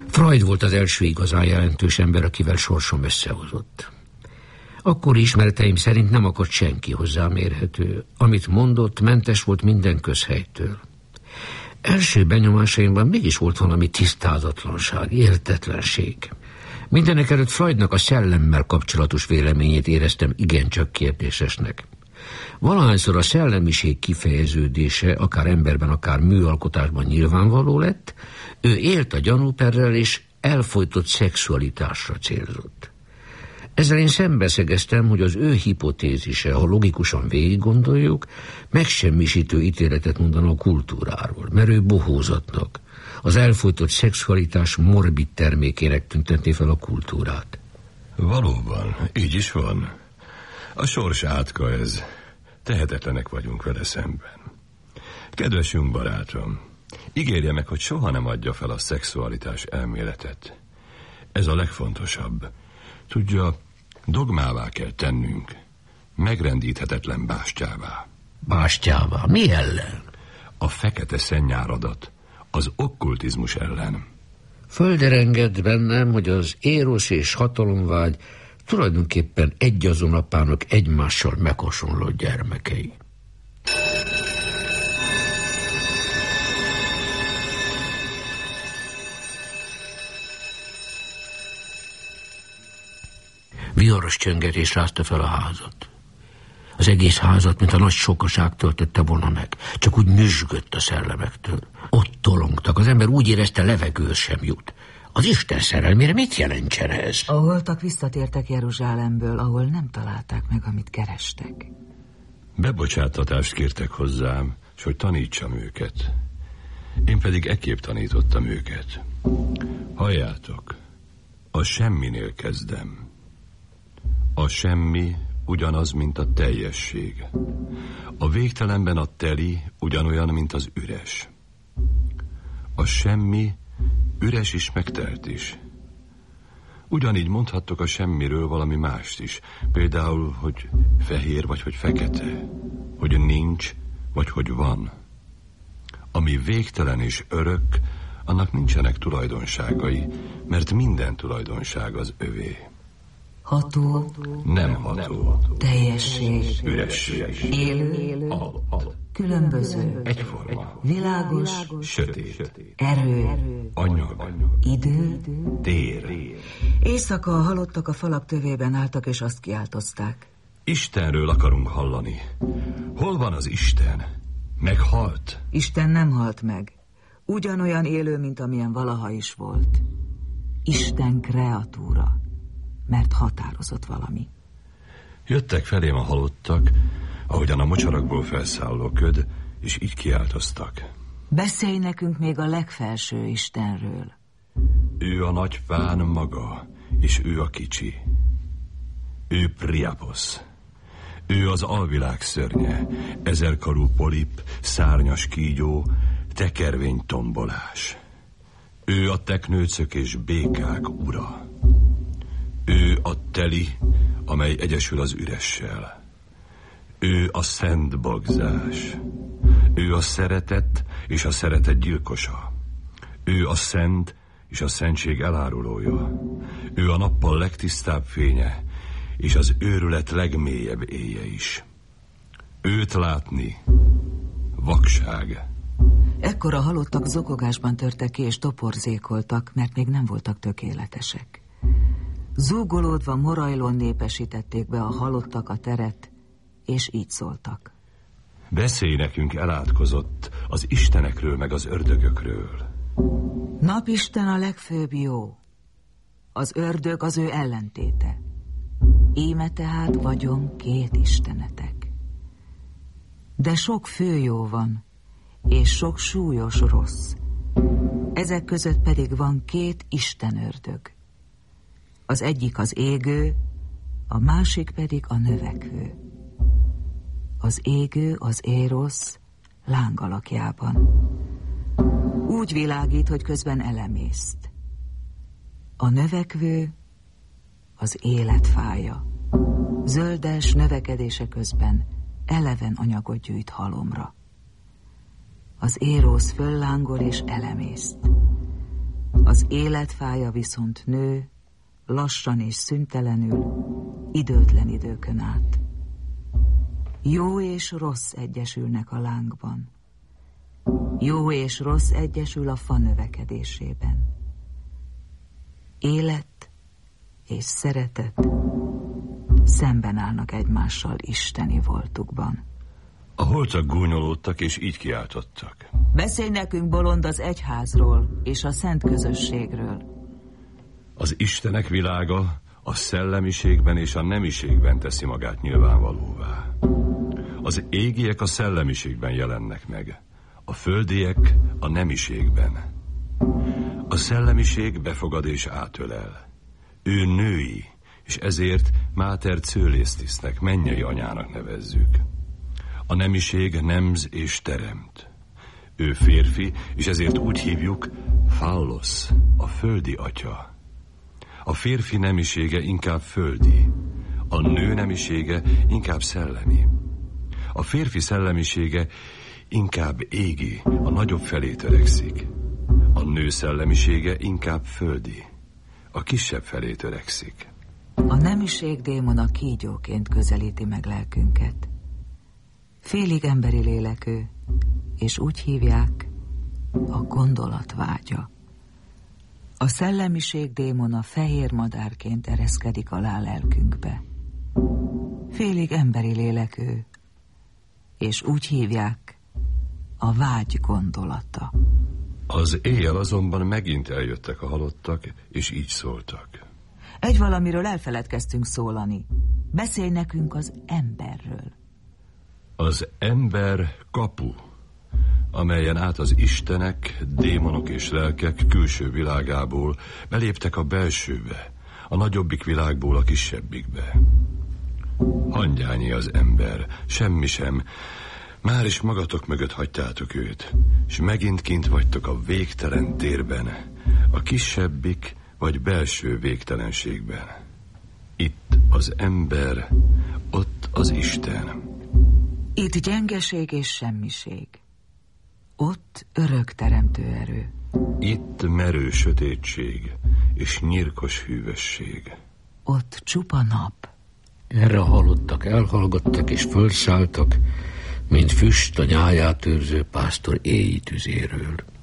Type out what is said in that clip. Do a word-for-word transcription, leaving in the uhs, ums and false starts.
Freud volt az első igazán jelentős ember, akivel sorsom összehozott. Akkor ismereteim szerint nem akart senki hozzámérhető. Amit mondott, mentes volt minden közhelytől. Első benyomásaimban mégis volt valami tisztázatlanság, értetlenség. Mindenekelőtt Freudnak a szellemmel kapcsolatos véleményét éreztem igencsak kérdésesnek. Valahányszor a szellemiség kifejeződése, akár emberben, akár műalkotásban nyilvánvaló lett, ő élt a gyanúperrel és elfojtott szexualitásra célzott. Ezzel én szembeszegeztem, hogy az ő hipotézise, ha logikusan végig gondoljuk, megsemmisítő ítéletet mondana a kultúráról, mert ő bohózatnak, az elfojtott szexualitás morbid termékének tüntetné fel a kultúrát. Valóban, így is van. A sors átka ez. Tehetetlenek vagyunk vele szemben. Kedvesünk barátom, ígérje meg, hogy soha nem adja fel a szexualitás elméletet. Ez a legfontosabb. Tudja, dogmává kell tennünk. Megrendíthetetlen bástyává. Bástyává? Mi ellen? A fekete szennyáradat, az okkultizmus ellen. Földerenged bennem, hogy az érosz és hatalomvágy tulajdonképpen egyazon apának egymással meghasonló gyermekei. Viharos csöngetés rázta fel a házat. Az egész házat, mint a nagy sokaság töltötte volna meg. Csak úgy nyüzsgött a szellemektől. Ott tolongtak, az ember úgy érezte, levegő sem jut. Az Isten szerelmére mit jelentsen ez? A holtak visszatértek Jeruzsálemből, ahol nem találták meg, amit kerestek. Bebocsátatást kértek hozzám, s hogy tanítsam őket. Én pedig ekképp tanítottam őket. Halljátok, a semminél kezdem. A semmi ugyanaz, mint a teljesség. A végtelenben a teli ugyanolyan, mint az üres. A semmi üres is, megtelt is. Ugyanígy mondhattok a semmiről valami mást is. Például, hogy fehér vagy hogy fekete. Hogy nincs vagy hogy van. Ami végtelen és örök, annak nincsenek tulajdonságai, mert minden tulajdonság az övé. Ható, nem ható, teljesség, üresség, élő, al, különböző, egyforma, világos, sötét, erő, anyag, idő, tér. Éjszaka a halottak a falak tövében álltak, és azt kiáltozták. Istenről akarunk hallani. Hol van az Isten? Meghalt? Isten nem halt meg. Ugyanolyan élő, mint amilyen valaha is volt. Isten kreatúra, mert határozott valami. Jöttek felém a halottak, ahogyan a mocsarakból felszálló köd, és így kiáltoztak. Beszélj nekünk még a legfelső Istenről. Ő a nagy pán maga, és ő a kicsi. Ő Priapos. Ő az alvilág szörnye, ezerkarú polip, szárnyas kígyó, tekervény tombolás. Ő a teknőcök és békák ura. Ő a teli, amely egyesül az üressel. Ő a szent bagzás. Ő a szeretet és a szeretet gyilkosa. Ő a szent és a szentség elárulója. Ő a nappal legtisztább fénye, és az őrület legmélyebb éje is. Őt látni vakság. Ekkor a halottak zokogásban törtek ki, és toporzékoltak, mert még nem voltak tökéletesek. Zúgolódva, morajlón népesítették be a halottak a teret, és így szóltak. Beszélj nekünk, elátkozott, az istenekről meg az ördögökről. Napisten a legfőbb jó, az ördög az ő ellentéte. Íme tehát vagyon két istenetek. De sok fő jó van, és sok súlyos rossz. Ezek között pedig van két istenördög. Az egyik az égő, a másik pedig a növekvő. Az égő az érosz láng alakjában. Úgy világít, hogy közben elemészt. A növekvő az élet fája. Zöldes növekedése közben eleven anyagot gyűjt halomra. Az érosz föllángol és elemészt. Az Az életfája viszont nő, lassan és szüntelenül, időtlen időkön át. Jó és rossz egyesülnek a lángban. Jó és rossz egyesül a fa növekedésében. Élet és szeretet szemben állnak egymással isteni voltukban. A holtak gúnyolódtak, és így kiáltottak. Beszélj nekünk, bolond, az egyházról és a szent közösségről. Az istenek világa a szellemiségben és a nemiségben teszi magát nyilvánvalóvá. Az égiek a szellemiségben jelennek meg, a földiek a nemiségben. A szellemiség befogad és átölel. Ő női, és ezért Máter Cőlésztisznek, mennyei anyának nevezzük. A nemiség nemz és teremt. Ő férfi, és ezért úgy hívjuk Fallos, a földi atya. A férfi nemisége inkább földi, a nő nemisége inkább szellemi. A férfi szellemisége inkább égi, a nagyobb felé törekszik. A nő szellemisége inkább földi, a kisebb felé törekszik. A nemiség démona kígyóként közelíti meg lelkünket. Félig emberi lélek ő, és úgy hívják a gondolatvágya. A szellemiség démona fehér madárként ereszkedik alá lelkünkbe. Félig emberi lélek ő, és úgy hívják a vágy gondolata. Az éjjel azonban megint eljöttek a halottak, és így szóltak. Egy valamiről elfeledkeztünk szólani. Beszélj nekünk az emberről. Az ember kapu, amelyen át az istenek, démonok és lelkek külső világából beléptek a belsőbe, a nagyobbik világból a kisebbikbe. Hangyányi az ember, semmi sem, már is magatok mögött hagytátok őt, és megint kint vagytok a végtelen térben, a kisebbik vagy belső végtelenségben. Itt az ember, ott az Isten. Itt gyengeség és semmiség. Ott örök teremtő erő. Itt merő sötétség és nyírkos hűvösség. Ott csupa nap. Erre hallottak, elhallgattak és fölszálltak, mint füst a nyáját őrző pásztor éji tüzéről.